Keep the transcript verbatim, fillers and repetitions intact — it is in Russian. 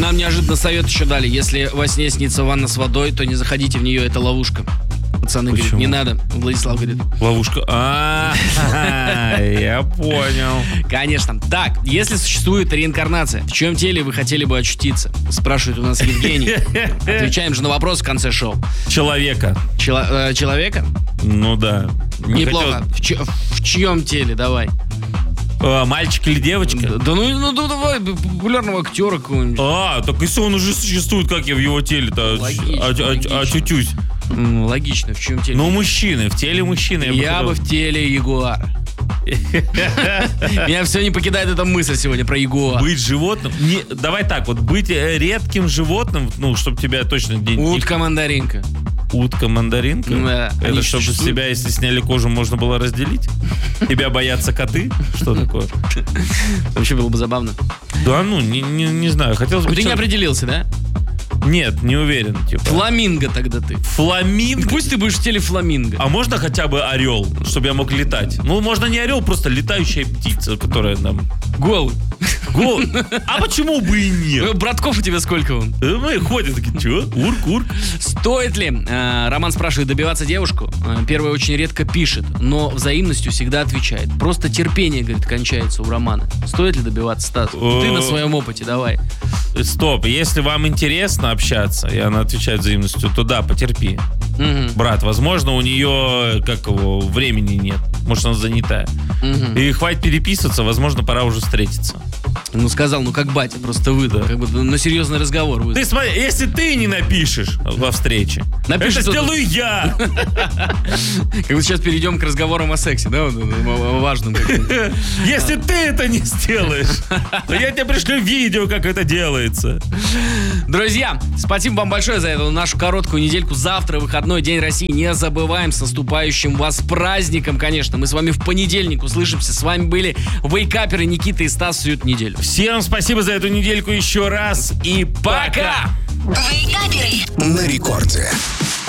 нам неожиданно совет еще дали. Если во сне снится ванна с водой, то не заходите в нее, это ловушка. Пацаны говорят, не надо. Владислав говорит. Ловушка. А, я понял. Конечно. Так, если существует реинкарнация, в чьем теле вы хотели бы очутиться? Спрашивает у нас Евгений. Отвечаем же на вопрос в конце шоу. Человека. Чело- э, человека? Ну да. Не Неплохо. хотел- В, чь- в чьем теле? Давай. А, мальчик или девочка? Да ну, ну, ну давай, популярного актера какого-нибудь. А, так если он уже существует, как я в его теле-то Логично, оч- оч- логично. очутюсь? М, Логично, в чьем теле? Ну, мужчины, в теле мужчины. Я бы в теле ягуара. Меня все не покидает эта мысль сегодня про ягуара. Быть животным? Не, давай так, вот быть э, редким животным, ну, чтобы тебя точно... не- не- Утка-мандаринка. Утка-мандаринка? Да, они Это чтобы существуют. себя, если сняли кожу, можно было разделить? Тебя боятся коты? Что такое? Вообще было бы забавно. Да ну, не, не, не знаю. Хотелось бы... Ты не чё- определился, да? Нет, не уверен, типа. Фламинго тогда ты. Фламинго? Пусть ты будешь в теле фламинго. А можно хотя бы орел, чтобы я мог летать? Ну, можно не орел, просто летающая птица, которая нам... Голый. Го- А почему бы и нет? Э, Братков у тебя сколько он? Э, Ну и ходят такие, чё? Урк, урк. Стоит ли, э, Роман спрашивает, добиваться девушку? Э, Первая очень редко пишет, но взаимностью всегда отвечает. Просто терпение, говорит, кончается у Романа. Стоит ли добиваться, Стас? Ты на своем опыте, давай. Стоп, если вам интересно общаться, и она отвечает взаимностью, то да, потерпи. Мгм, Брат, возможно, у нее, как его, времени нет. Может, она занятая. мгм. И хватит переписываться, возможно, пора уже встретиться. Ну, сказал, ну как батя, просто выдал. Да. Как бы на серьезный разговор выдал. Ты смотри, если ты не напишешь во встрече, Напишет это кто-то. сделаю я. Как бы сейчас перейдем к разговорам о сексе, да, вот, о- о важном. как-то. Если ты это не сделаешь, то я тебе пришлю видео, как это делается. Друзья, спасибо вам большое за эту нашу короткую недельку. Завтра выходной, День России. Не забываем, с наступающим вас праздником, конечно. Мы с вами в понедельник услышимся. С вами были вейкаперы Никита и Стас всю эту неделю. Всем спасибо за эту недельку еще раз и пока! Пока! Вейкаперы. На рекорде.